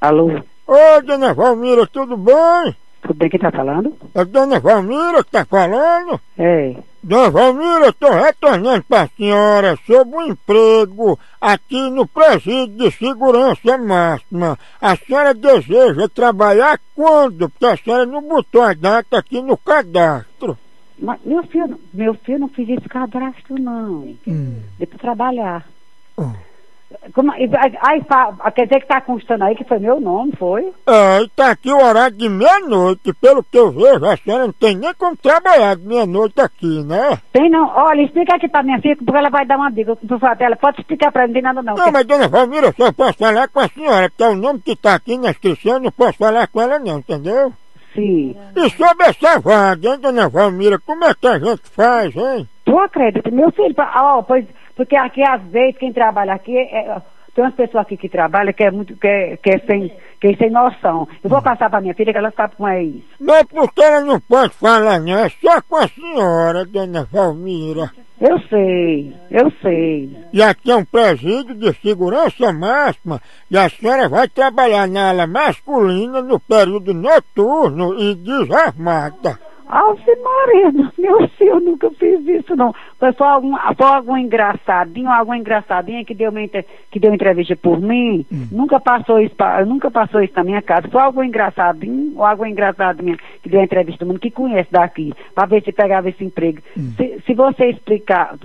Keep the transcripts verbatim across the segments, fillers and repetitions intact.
Alô? Ô, dona Valmira, tudo bem? Tudo bem, quem tá falando? É dona Valmira que tá falando? É. Dona Valmira, eu tô retornando pra senhora sobre um emprego aqui no Presídio de Segurança Máxima. A senhora deseja trabalhar quando? Porque a senhora não botou a data aqui no cadastro. Mas, meu filho, meu filho não fiz esse cadastro, não. Hum. Deu pra trabalhar. Hum. Como, aí, aí, quer dizer que tá constando aí que foi meu nome, foi? É, e tá aqui o horário de meia-noite. Pelo que eu vejo, a senhora não tem nem como trabalhar de meia-noite aqui, né? Tem não. Olha, explica aqui pra minha filha, porque ela vai dar uma dica pro falar dela. Pode explicar pra ela, não tem nada não. Não, mas dona Valmira, eu só posso falar com a senhora, porque é o nome que tá aqui na inscrição, eu não posso falar com ela não, entendeu? Sim. E sobre essa vaga, hein, dona Valmira, como é que a gente faz, hein? Tu acredita? Meu filho, ó, oh, pois, porque aqui às vezes quem trabalha aqui, é, tem umas pessoas aqui que trabalham que é muito, que é, que é sem, que é sem noção. Eu vou passar pra minha filha que ela sabe como é isso. Mas porque ela não pode falar não, é só com a senhora, dona Valmira. Eu sei, eu sei. E aqui é um presídio de segurança máxima e a senhora vai trabalhar na ala masculina no período noturno e desarmada. Alce Maria, meu filho, eu nunca fiz isso não. Foi só algum, foi algum engraçadinho, alguma engraçadinha que deu, uma, que deu entrevista por mim. Hum. Nunca passou isso, pra, nunca passou isso na minha casa. Foi algum engraçadinho ou alguma engraçadinha que deu entrevista por mim, que conhece daqui, para ver se pegava esse emprego. Hum. Se, se você explicar,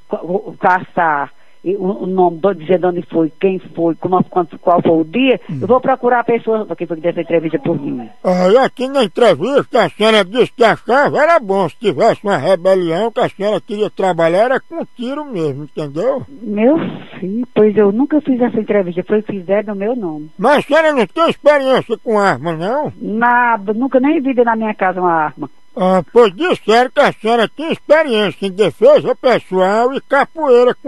caçar o, o nome, dizer de onde foi, quem foi, como, qual foi o dia, hum. eu vou procurar a pessoa que foi que deu essa entrevista por mim. Ah, aqui na entrevista a senhora disse que achava era bom se tivesse uma rebelião, que a senhora queria trabalhar, era com tiro mesmo, entendeu? Meu filho, pois eu nunca fiz essa entrevista, foi fizeram no meu nome. Mas a senhora não tem experiência com arma, não? Nada, nunca nem vi na minha casa uma arma. Ah, pois disseram que a senhora tinha experiência em defesa pessoal e capoeira com